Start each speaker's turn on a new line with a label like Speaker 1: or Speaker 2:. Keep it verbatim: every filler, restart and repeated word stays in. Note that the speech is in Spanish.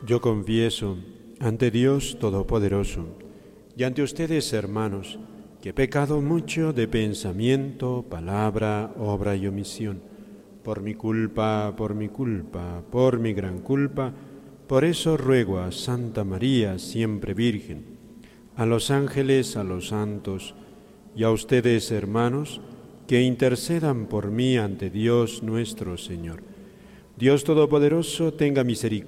Speaker 1: Yo confieso ante Dios Todopoderoso y ante ustedes, hermanos, que he pecado mucho de pensamiento, palabra, obra y omisión, por mi culpa, por mi culpa, por mi gran culpa. Por eso ruego a Santa María, siempre Virgen, a los ángeles, a los santos y a ustedes, hermanos, que intercedan por mí ante Dios nuestro Señor. Dios Todopoderoso tenga misericordia